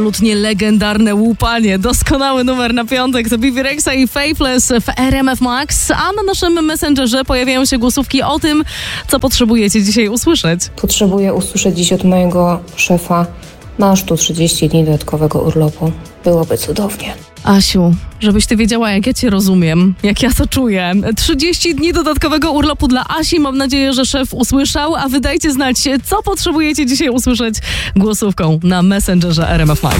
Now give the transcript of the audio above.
Absolutnie legendarne łupanie. Doskonały numer na piątek. To Bibi Rexha i Faithless w RMF Max. A na naszym Messengerze pojawiają się głosówki o tym, co potrzebujecie dzisiaj usłyszeć. Potrzebuję usłyszeć dziś od mojego szefa: masz tu 30 dni dodatkowego urlopu. Byłoby cudownie. Asiu, żebyś ty wiedziała, jak ja cię rozumiem, jak ja to czuję. 30 dni dodatkowego urlopu dla Asi. Mam nadzieję, że szef usłyszał, a wy dajcie znać, co potrzebujecie dzisiaj usłyszeć głosówką na Messengerze RMF Max.